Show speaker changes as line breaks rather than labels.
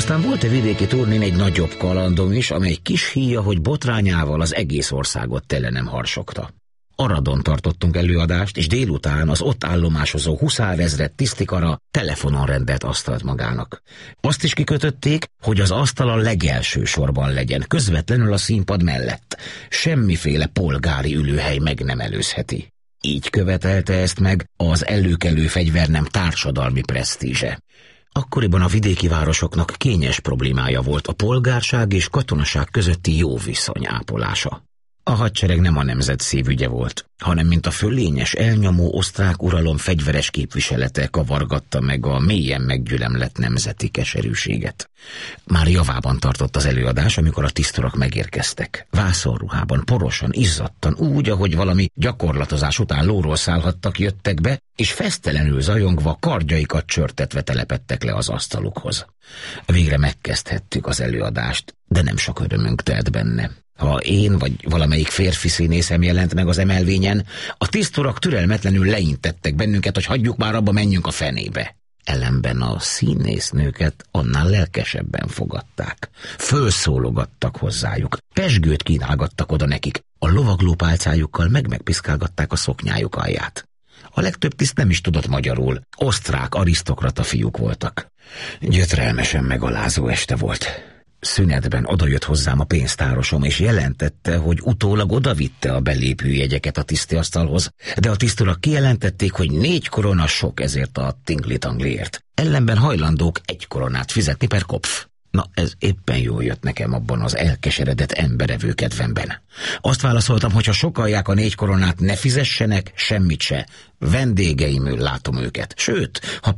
Aztán volt a vidéki turnén egy nagyobb kalandom is, amely kis híja, hogy botrányával az egész országot tele nem harsogta. Aradon tartottunk előadást, és délután az ott állomásozó huszárezred tisztikara telefonon rendelt asztalt magának. Azt is kikötötték, hogy az asztal a legelső sorban legyen, közvetlenül a színpad mellett. Semmiféle polgári ülőhely meg nem előzheti. Így követelte ezt meg az előkelő fegyvernem társadalmi presztízse. Akkoriban a vidéki városoknak kényes problémája volt a polgárság és katonaság közötti jó viszony ápolása. A hadsereg nem a nemzet szívügye volt, hanem mint a fölényes, elnyomó osztrák uralom fegyveres képviselete kavargatta meg a mélyen meggyülemlett nemzeti keserűséget. Már javában tartott az előadás, amikor a tiszturak megérkeztek. Vászonruhában, porosan, izzadtan, úgy, ahogy valami gyakorlatozás után lóról szállhattak, jöttek be, és fesztelenül zajongva, kardjaikat csörtetve telepedtek le az asztalukhoz. Végre megkezdhettük az előadást, de nem sok örömünk telt benne. Ha én vagy valamelyik férfi színészem jelent meg az emelvényen, a tiszturak türelmetlenül leintettek bennünket, hogy hagyjuk már abba, menjünk a fenébe. Ellenben a színésznőket annál lelkesebben fogadták. Fölszólogattak hozzájuk, pezsgőt kínálgattak oda nekik, a lovagló pálcájukkal megpiszkálgatták a szoknyájuk alját. A legtöbb tiszt nem is tudott magyarul, osztrák arisztokrata fiúk voltak. Gyötrelmesen megalázó este volt. Szünetben odajött hozzám a pénztárosom, és jelentette, hogy utólag odavitte a belépőjegyeket a tisztiasztalhoz, de a tiszturak kijelentették, hogy 4 korona sok ezért a tingli-tangliért. Ellenben hajlandók 1 koronát fizetni per kopf. Na, ez éppen jól jött nekem abban az elkeseredett emberevő kedvemben. Azt válaszoltam, hogy ha sokalják a 4 koronát, ne fizessenek, semmit se. Vendégeimül látom őket. Sőt, ha